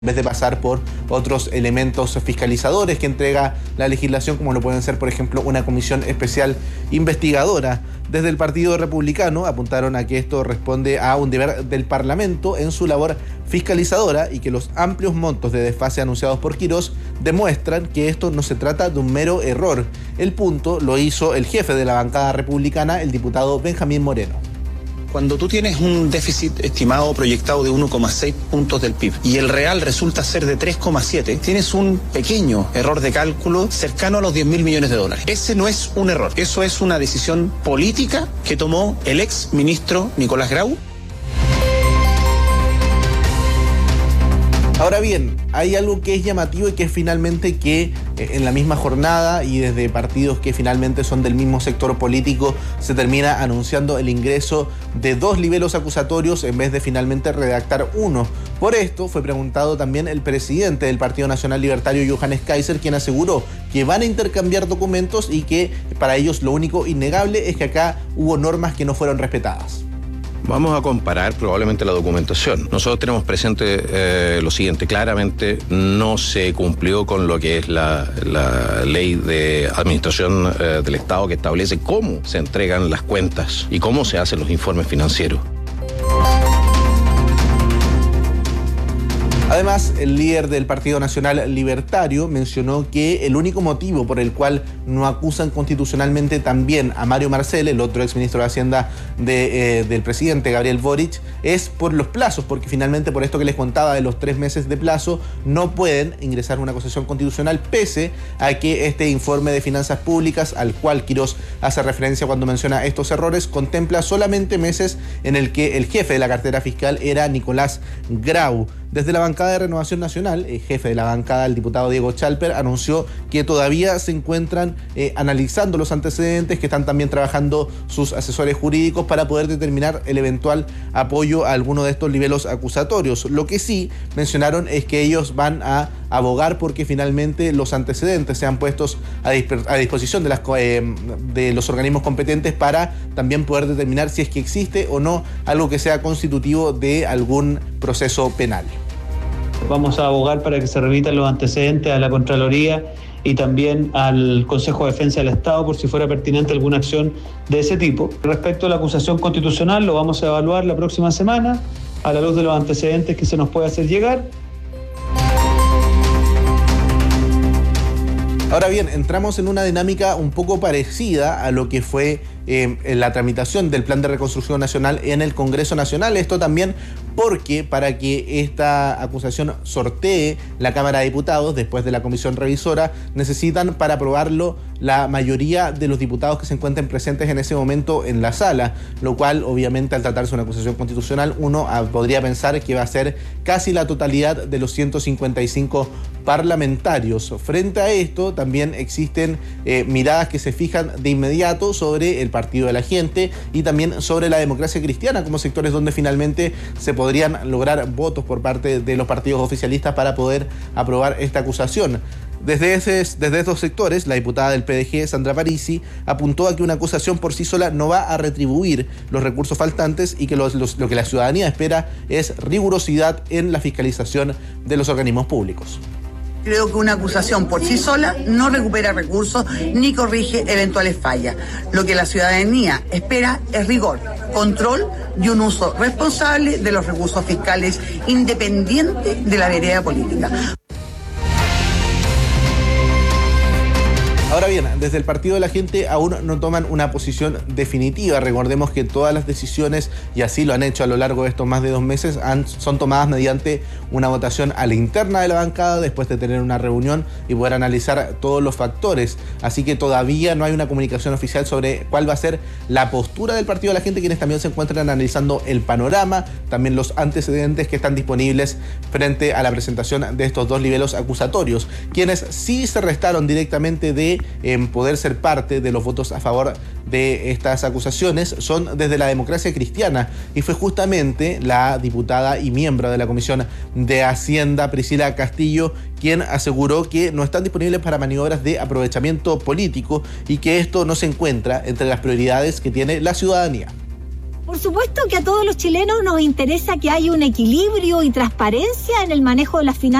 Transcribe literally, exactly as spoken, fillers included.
en vez de pasar por otros elementos fiscalizadores que entrega la legislación, como lo pueden ser, por ejemplo, una comisión especial investigadora. Desde el Partido Republicano apuntaron a que esto responde a un deber del Parlamento en su labor fiscalizadora y que los amplios montos de desfase anunciados por Quirós demuestran que esto no se trata de un mero error. El punto lo hizo el jefe de la bancada republicana, el diputado Benjamín Moreno. Cuando tú tienes un déficit estimado proyectado de uno coma seis puntos del P I B y el real resulta ser de tres coma siete, tienes un pequeño error de cálculo cercano a los diez mil millones de dólares. Ese no es un error, eso es una decisión política que tomó el ex ministro Nicolás Grau. Ahora bien, hay algo que es llamativo y que es finalmente que eh, en la misma jornada y desde partidos que finalmente son del mismo sector político se termina anunciando el ingreso de dos libelos acusatorios en vez de finalmente redactar uno. Por esto fue preguntado también el presidente del Partido Nacional Libertario, Johannes Kaiser, quien aseguró que van a intercambiar documentos y que para ellos lo único innegable es que acá hubo normas que no fueron respetadas. Vamos a comparar probablemente la documentación. Nosotros tenemos presente eh, lo siguiente, claramente no se cumplió con lo que es la, la ley de administración eh, del Estado que establece cómo se entregan las cuentas y cómo se hacen los informes financieros. Además, el líder del Partido Nacional Libertario mencionó que el único motivo por el cual no acusan constitucionalmente también a Mario Marcel, el otro exministro de Hacienda de, eh, del presidente Gabriel Boric, es por los plazos, porque finalmente por esto que les contaba de los tres meses de plazo no pueden ingresar una acusación constitucional pese a que este informe de finanzas públicas al cual Quirós hace referencia cuando menciona estos errores contempla solamente meses en el que el jefe de la cartera fiscal era Nicolás Grau. Desde la bancada de Renovación Nacional, el jefe de la bancada, el diputado Diego Chalper, anunció que todavía se encuentran eh, analizando los antecedentes, que están también trabajando sus asesores jurídicos para poder determinar el eventual apoyo a alguno de estos libelos acusatorios. Lo que sí mencionaron es que ellos van a abogar porque finalmente los antecedentes sean puestos a, disp- a disposición de, las, eh, de los organismos competentes para también poder determinar si es que existe o no algo que sea constitutivo de algún proceso penal. Vamos a abogar para que se remitan los antecedentes a la Contraloría y también al Consejo de Defensa del Estado por si fuera pertinente alguna acción de ese tipo. Respecto a la acusación constitucional, lo vamos a evaluar la próxima semana a la luz de los antecedentes que se nos puede hacer llegar. Ahora bien, entramos en una dinámica un poco parecida a lo que fue eh, la tramitación del Plan de Reconstrucción Nacional en el Congreso Nacional. Esto también porque para que esta acusación sortee la Cámara de Diputados después de la comisión revisora, necesitan para aprobarlo la mayoría de los diputados que se encuentren presentes en ese momento en la sala, lo cual obviamente al tratarse de una acusación constitucional uno podría pensar que va a ser casi la totalidad de los ciento cincuenta y cinco parlamentarios. Frente a esto también existen eh, miradas que se fijan de inmediato sobre el Partido de la Gente y también sobre la democracia cristiana como sectores donde finalmente se podrían lograr votos por parte de los partidos oficialistas para poder aprobar esta acusación. Desde, ese, desde estos sectores, la diputada del P D G, Sandra Parisi, apuntó a que una acusación por sí sola no va a retribuir los recursos faltantes y que los, los, lo que la ciudadanía espera es rigurosidad en la fiscalización de los organismos públicos. Creo que una acusación por sí sola no recupera recursos ni corrige eventuales fallas. Lo que la ciudadanía espera es rigor, control y un uso responsable de los recursos fiscales independiente de la vereda política. Ahora bien, desde el Partido de la Gente aún no toman una posición definitiva. Recordemos que todas las decisiones, y así lo han hecho a lo largo de estos más de dos meses, han, son tomadas mediante una votación a la interna de la bancada después de tener una reunión y poder analizar todos los factores. Así que todavía no hay una comunicación oficial sobre cuál va a ser la postura del Partido de la Gente, quienes también se encuentran analizando el panorama, también los antecedentes que están disponibles frente a la presentación de estos dos libelos acusatorios, quienes sí se restaron directamente de en poder ser parte de los votos a favor de estas acusaciones son desde la democracia cristiana, y fue justamente la diputada y miembro de la Comisión de Hacienda, Priscila Castillo, quien aseguró que no están disponibles para maniobras de aprovechamiento político y que esto no se encuentra entre las prioridades que tiene la ciudadanía. Por supuesto que a todos los chilenos nos interesa que haya un equilibrio y transparencia en el manejo de las finanzas